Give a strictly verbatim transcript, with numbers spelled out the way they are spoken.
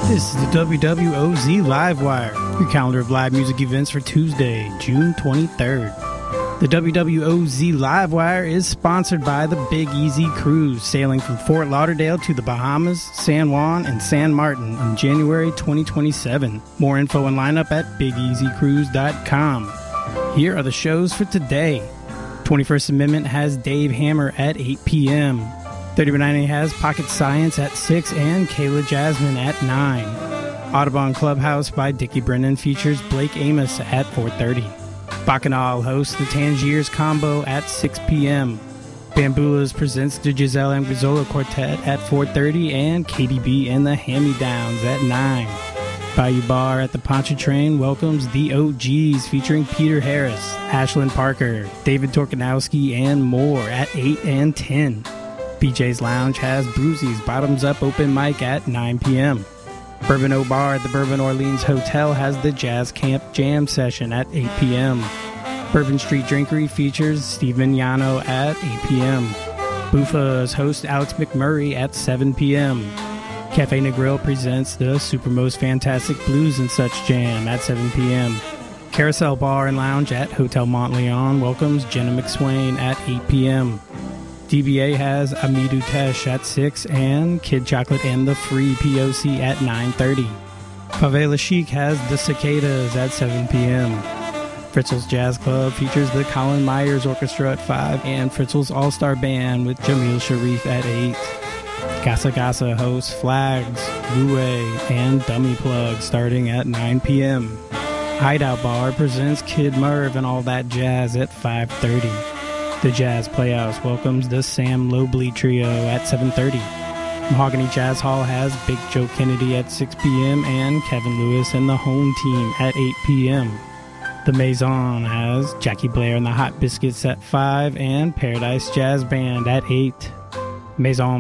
This is the W W O Z Livewire, your calendar of live music events for Tuesday, June twenty-third. The W W O Z Livewire is sponsored by the Big Easy Cruise, sailing from Fort Lauderdale to the Bahamas, San Juan, and San Martin in January twenty twenty-seven. More info and lineup at big easy cruise dot com. Here are the shows for today. twenty-first Amendment has Dave Hammer at eight p.m. thirty by ninety has Pocket Science at six and Kayla Jasmine at nine. Audubon Clubhouse by Dickie Brennan features Blake Amos at four thirty. Bacchanal hosts the Tangiers Combo at six p.m. Bambulas presents the Giselle and Grizzola Quartet at four thirty and K D B and the Hand-Me-Downs at nine. Bayou Bar at the Pontchartrain welcomes the O Gs featuring Peter Harris, Ashlyn Parker, David Torkanowski, and more at eight and ten. B J's Lounge has Brucey's Bottoms Up open mic at nine p.m. Bourbon O Bar at the Bourbon Orleans Hotel has the Jazz Camp Jam session at eight p.m. Bourbon Street Drinkery features Steve Mignano at eight p.m. Buffa's host Alex McMurray at seven p.m. Cafe Negril presents the Supermost Fantastic Blues and Such Jam at seven p.m. Carousel Bar and Lounge at Hotel Montleon welcomes Jenna McSwain at eight p.m. D B A has Amidou Tesh at six and Kid Chocolate and the Free P O C at nine thirty. Favela Chic has the Cicadas at seven p.m. Fritzl's Jazz Club features the Colin Myers Orchestra at five and Fritzl's All-Star Band with Jamil Sharif at eight. Gasa Gasa hosts Flags, Lue, and Dummy Plug starting at nine p.m. Hideout Bar presents Kid Merv and All That Jazz at five thirty. The Jazz Playhouse welcomes the Sam Lobley Trio at seven thirty. Mahogany Jazz Hall has Big Joe Kennedy at six p.m. and Kevin Lewis and the Home Team at eight p.m. The Maison has Jackie Blair and the Hot Biscuits at five and Paradise Jazz Band at eight. Maison